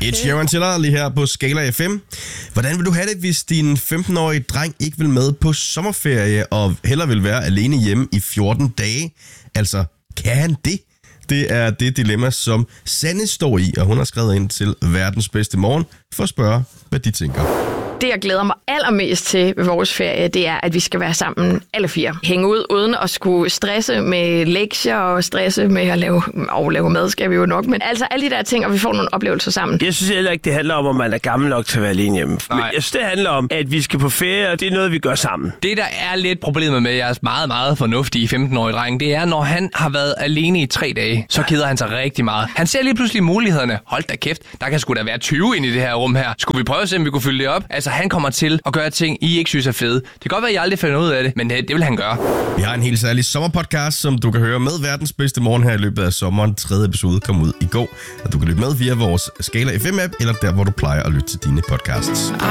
Ed Sheeran til dig lige her på Skala FM. Hvordan vil du have det, hvis din 15-årige dreng ikke vil med på sommerferie og hellere vil være alene hjemme i 14 dage? Altså, kan han det? Det er det dilemma, som Sanne står i, og hun har skrevet ind til Verdens Bedste Morgen for at spørge, hvad de tænker. Det, jeg glæder mig allermest til ved vores ferie, det er, at vi skal være sammen alle 4. Hænge ud uden at skulle stresse med lektier og stresse med at lave mad, skal vi jo nok. Men altså alle de der ting, og vi får nogle oplevelser sammen. Jeg synes heller ikke, det handler om, at man er gammel nok til at være alene hjemme. Men jeg synes, det handler om, at vi skal på ferie, og det er noget, vi gør sammen. Det, der er lidt problemet med jeres meget, meget fornuftige 15-årige dreng, det er, når han har været alene i 3 dage, så keder han sig rigtig meget. Han ser lige pludselig mulighederne. Hold da kæft, der kan sgu da være 20 ind i det her rum her. Skulle vi prøve at se, om vi kunne fylde det op? Altså, han kommer til at gøre ting, I ikke synes er fede. Det kan godt være, at I aldrig finder ud af det, men det vil han gøre. Vi har en helt særlig sommerpodcast, som du kan høre med Verdens Bedste Morgen her i løbet af sommeren. 3. episode kom ud i går, og du kan lytte med via vores Skala FM-app, eller der, hvor du plejer at lytte til dine podcasts.